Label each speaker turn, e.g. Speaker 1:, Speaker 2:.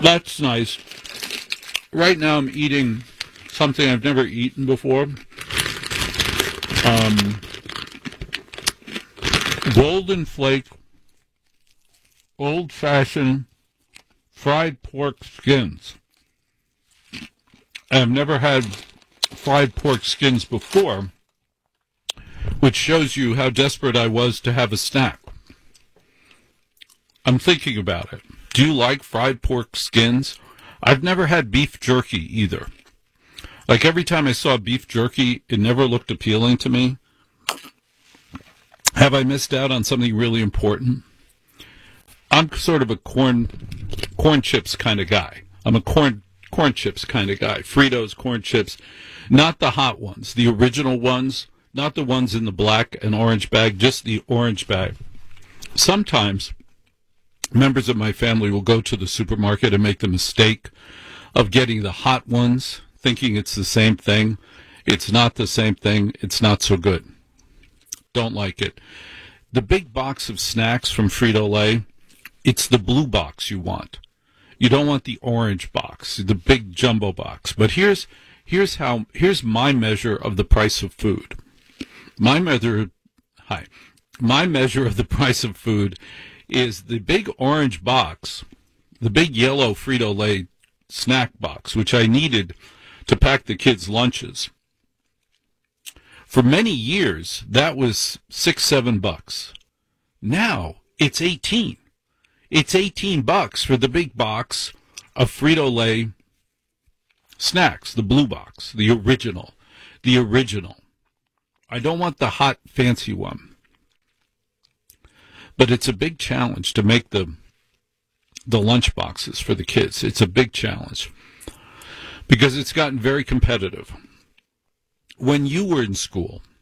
Speaker 1: That's nice. Right now I'm eating something I've never eaten before. Um, Golden Flake, old-fashioned fried pork skins. I've never had fried pork skins before, which shows you how desperate I was to have a snack. I'm thinking about it. Do you like fried pork skins? I've never had beef jerky either. Like every time I saw beef jerky, it never looked appealing to me. Have I missed out on something really important? I'm sort of a corn chips kind of guy. I'm a corn chips kind of guy. Fritos corn chips, not the hot ones, the original ones, not the ones in the black and orange bag, just the orange bag. Sometimes members of my family will go to the supermarket and make the mistake of getting the hot ones, thinking it's the same thing. It's not the same thing. It's not so good. Don't like it. The big box of snacks from Frito-Lay, it's the blue box you want. You don't want the orange box, the big jumbo box. But here's my measure of the price of food. My measure of the price of food is the big orange box, the big yellow Frito-Lay snack box, which I needed to pack the kids' lunches. For many years, that was $6-7. Now it's 18. It's $18 for the big box of Frito-Lay snacks, the blue box, the original. I don't want the hot, fancy one. But it's a big challenge to make the lunch boxes for the kids. It's a big challenge because it's gotten very competitive. When you were in school,